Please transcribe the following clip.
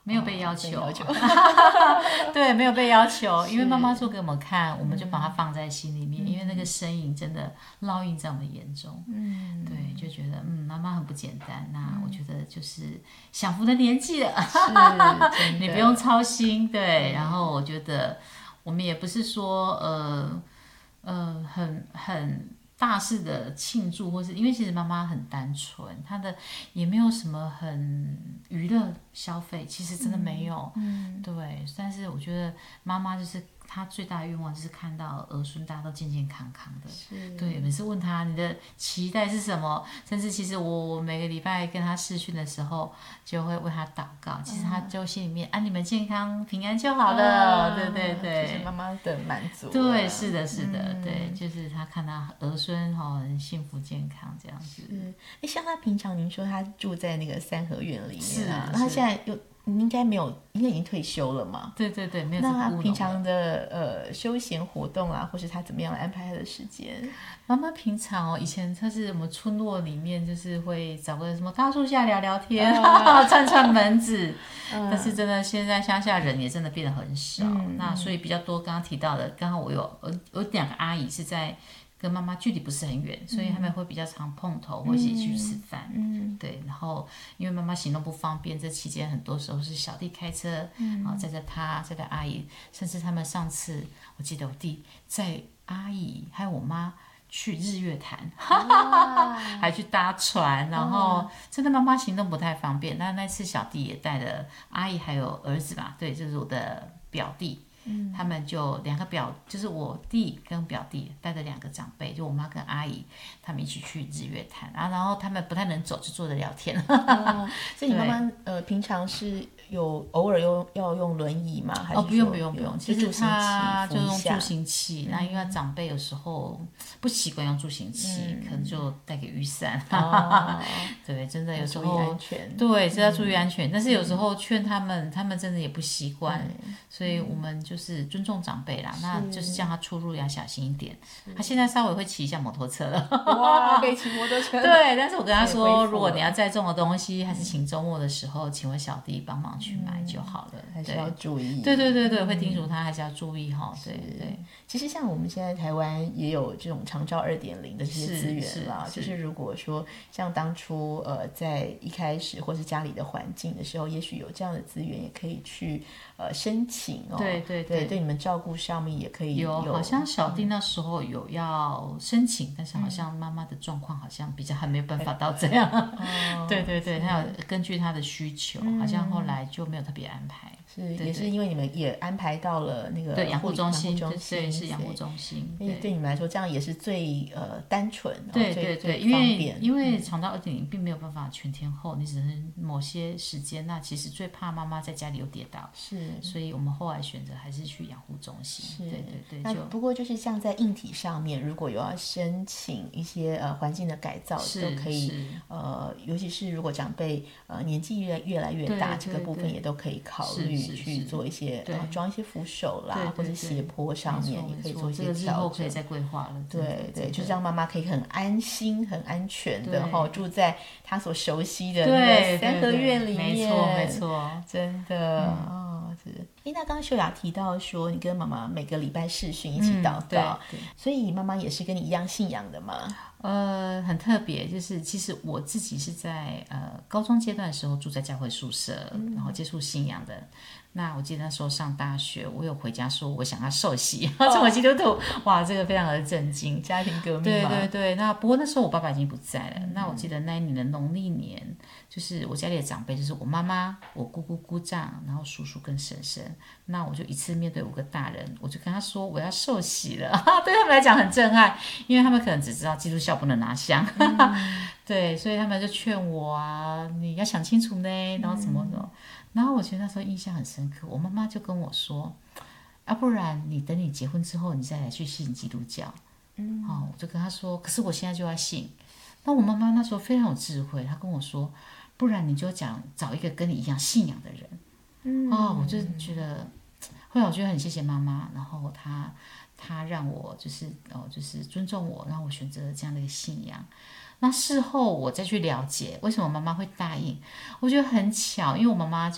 没有被要求，对，没有被要求，因为妈妈做给我们看，我们就把它放在心里面，因为那个身影真的烙印在我们眼中，对，就觉得妈妈很不简单。那我觉得就是享福的年纪了，你不用操心，对。然后我觉得我们也不是说很大肆的庆祝，或是因为其实妈妈很单纯，她的也没有什么很娱乐消费，其实真的没有，对。但是我觉得妈妈就是她最大的愿望就是看到儿孙大家都健健康康的，对。每次问她你的期待是什么，甚至其实我每个礼拜跟她视讯的时候，就会为她祷告，其实她就心里面你们健康平安就好了，对对对， 就是妈妈的满足， 对，是的，是的，对，就是她看到儿孙很幸福健康这样子。 像他平常您说他住在那个三合院里面那他现在应该已经退休了嘛？ 对对对，没有。 那他平常的休闲活动或是他怎么样安排他的时间？ 妈妈平常以前他是我们村落里面就是会找个什么大树下聊聊天，串串门子。但是真的现在乡下人也真的变得很少，那所以比较多刚刚提到的，刚刚我有2个阿姨是在跟妈妈距离不是很远，所以他们会比较常碰头或一起去吃饭。对。然后因为妈妈行动不方便，这期间很多时候是小弟开车，载着她，载着阿姨，甚至他们上次我记得我弟载阿姨还有我妈去日月潭，还去搭船，然后真的妈妈行动不太方便。那次小弟也带了阿姨还有儿子吧，对，就是我的表弟。他们就就是我弟跟表弟带着2个长辈，就我妈跟阿姨，他们一起去日月潭，然后他们不太能走，就坐着聊天。 所以你妈妈平常是偶尔要用轮椅吗？还是不用，其实他就用助行器。那因为长辈有时候不习惯用助行器，可能就带个雨伞。对，真的有时候注意安全， 对，是要注意安全。但是有时候劝他们真的也不习惯，所以我们就是尊重长辈啦，那就是叫他出入要小心一点。他现在稍微会骑一下摩托车了， 哇，可以骑摩托车。 对，但是我跟他说，如果你要载重的东西，还是请周末的时候，请我小弟帮忙去买就好了， 还是要注意。 对对对对，会叮嘱他还是要注意哈。对对。 其实像我们现在台湾也有这种长照2.0的这些资源啦，就是如果说像当初在一开始或是家里的环境的时候，也许有这样的资源，也可以去申请对对对， 对你们照顾上面也可以有。 好像小弟那时候有要申请，但是好像妈妈的状况好像比较还没有办法到这样。对对对，他有根据他的需求，好像后来就没有特别安排。 也是因为你们也安排到了那个养护中心，对，是养护中心。 对你们来说，这样也是最单纯， 对对对，因为肠道2.0并没有办法全天候，你只能某些时间。那其实最怕妈妈在家里有跌倒，所以我们后来选择还是去养护中心。对对对。 那不过就是像在硬体上面，如果有要申请一些环境的改造，都可以。尤其是如果长辈年纪越来越大，这个部分也都可以考虑。去做一些装一些扶手啦，或者斜坡上面也可以做一些调整， 之后可以再规划了。 对对，就让妈妈可以很安心、很安全的住在她所熟悉的那个三合院里面。 没错没错， 真的那刚刚秀雅提到说，你跟妈妈每个礼拜视讯一起祷告，所以妈妈也是跟你一样信仰的吗？ 很特别，就是其实我自己是在高中阶段的时候住在教会宿舍，然后接触信仰的。那我记得那时候上大学，我有回家说我想要受洗，成为基督徒。哇，这个非常的震惊， 家庭革命。 对对对，那不过那时候我爸爸已经不在了。那我记得那一年的农历年，就是我家里的长辈，就是我妈妈、我姑姑、姑丈，然后叔叔跟婶婶。那我就一次面对5个大人，我就跟他说我要受洗了。对他们来讲很震撼，因为他们可能只知道基督教不能拿香。对，所以他们就劝我你要想清楚呢，然后怎么。然后我觉得那时候印象很深刻，我妈妈就跟我说，不然等你结婚之后，你再来去信基督教。我就跟她说，可是我现在就要信。那我妈妈那时候非常有智慧，她跟我说，不然你就找一个跟你一样信仰的人。我就觉得，后来我觉得很谢谢妈妈，然后她让我就是尊重我，让我选择这样的一个信仰。那事后我再去了解为什么妈妈会答应，我觉得很巧，因为我妈妈